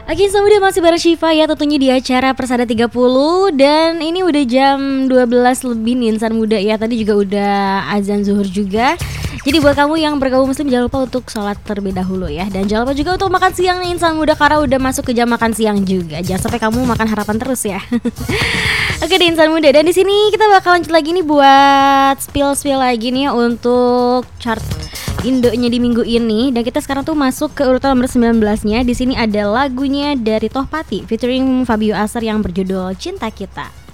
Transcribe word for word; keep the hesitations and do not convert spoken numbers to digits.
Oke, so udah masih bareng Syifa ya tentunya di acara Persada tiga puluh. Dan ini udah jam dua belas lebih nih insan muda ya. Tadi juga udah azan zuhur juga. Jadi buat kamu yang bergabung muslim jangan lupa untuk sholat terlebih dahulu ya. Dan jangan lupa juga untuk makan siang nih insan muda karena udah masuk ke jam makan siang juga. Jangan sampai kamu makan harapan terus ya. Oke di insan muda. Dan di sini kita bakal lanjut lagi nih buat spill-spill lagi nih untuk chart Indonya di minggu ini. Dan kita sekarang tuh masuk ke urutan nomor sembilan belas-nya. Di sini ada lagunya dari Tohpati featuring Fabio Asar yang berjudul Cinta Kita.